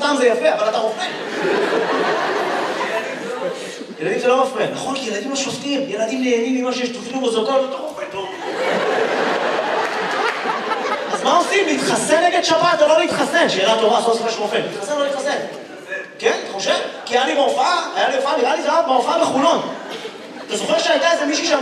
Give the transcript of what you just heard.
אותם זה יפה, אבל אתה רופא. ילדים זה לא מפריע. נכון, כי ילדים לא שופטים. ילדים נהנים ממה שיש תופנו בזאתו, אתה רופא טוב. אז מה עושים? להתחסן נגד שפעת או לא להתחסן? שאלה תורה, סוף סוף רופא. להתחסן או לא להתחסן? כן, אתה חושב? כי היה לי בהופעה, נראה לי זה היה בהופעה בחולון. אתה זוכר שהייתה איזה מישהי שם